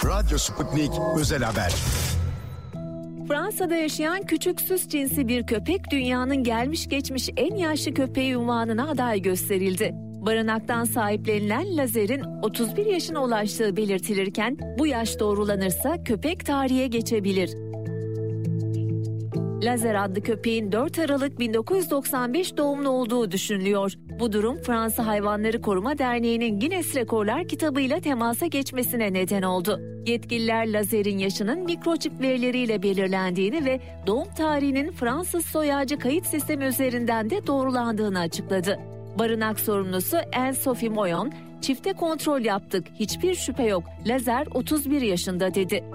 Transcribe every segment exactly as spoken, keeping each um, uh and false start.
Radyo Sputnik Özel Haber. Fransa'da yaşayan küçük süs cinsi bir köpek dünyanın gelmiş geçmiş en yaşlı köpeği unvanına aday gösterildi. Barınaktan sahiplenilen Lazer'in otuz bir yaşına ulaştığı belirtilirken bu yaş doğrulanırsa köpek tarihe geçebilir. Lazer adlı köpeğin dört Aralık bin dokuz yüz doksan beş doğumlu olduğu düşünülüyor. Bu durum Fransa Hayvanları Koruma Derneği'nin Guinness Rekorlar kitabıyla temasa geçmesine neden oldu. Yetkililer Lazer'in yaşının mikroçip verileriyle belirlendiğini ve doğum tarihinin Fransız soyacı kayıt sistemi üzerinden de doğrulandığını açıkladı. Barınak sorumlusu Anne-Sophie Moyon, "Çifte kontrol yaptık, hiçbir şüphe yok. Lazer otuz bir yaşında" dedi.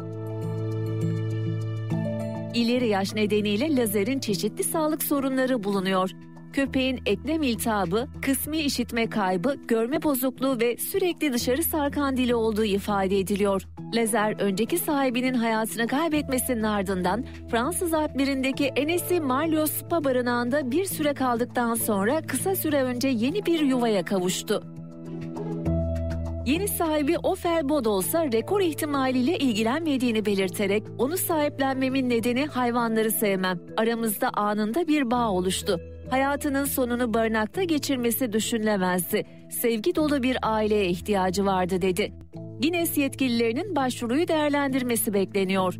İleri yaş nedeniyle Lazer'in çeşitli sağlık sorunları bulunuyor. Köpeğin eklem iltihabı, kısmi işitme kaybı, görme bozukluğu ve sürekli dışarı sarkan dili olduğu ifade ediliyor. Lazer önceki sahibinin hayatını kaybetmesinin ardından Fransız Alplerindeki Annecy Marlios Spa barınağında bir süre kaldıktan sonra kısa süre önce yeni bir yuvaya kavuştu. Yeni sahibi Ofer Bodol ise rekor ihtimaliyle ilgilenmediğini belirterek "Onu sahiplenmemin nedeni hayvanları sevmem. Aramızda anında bir bağ oluştu. Hayatının sonunu barınakta geçirmesi düşünülemezdi. Sevgi dolu bir aileye ihtiyacı vardı" dedi. Guinness yetkililerinin başvuruyu değerlendirmesi bekleniyor.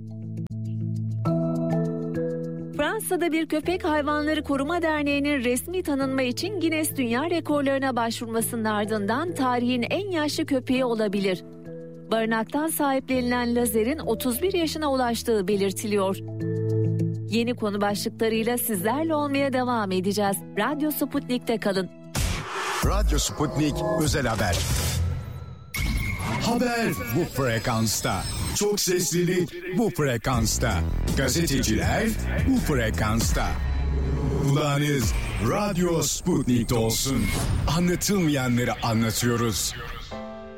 Fransa'da bir köpek hayvanları koruma derneğinin resmi tanınma için Guinness Dünya Rekorlarına başvurmasının ardından tarihin en yaşlı köpeği olabilir. Barınaktan sahiplenilen Lazer'in otuz bir yaşına ulaştığı belirtiliyor. Yeni konu başlıklarıyla sizlerle olmaya devam edeceğiz. Radyo Sputnik'te kalın. Radyo Sputnik Özel Haber. Haber bu frekansta. Çok seslilik bu frekansta. Gazeteciler bu frekansta. Kulağınız Radyo Sputnik'te olsun. Anlatılmayanları anlatıyoruz.